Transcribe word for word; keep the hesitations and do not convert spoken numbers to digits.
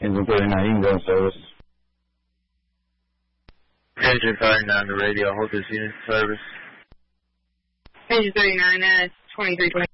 Engine thirty-nine, you can go in service. Engine thirty-nine, the radio, hold this unit service. Engine thirty-nine, uh, twenty-three twenty.